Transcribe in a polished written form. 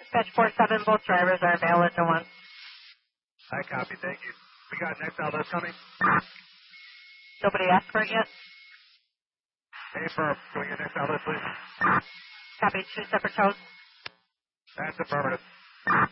Dispatch 47, both drivers are available at 1. I copy, thank you. We got next outlet coming. Nobody asked for it yet? Hey, firm, can we get next outlet, please? Copy, 2 separate tows. That's affirmative.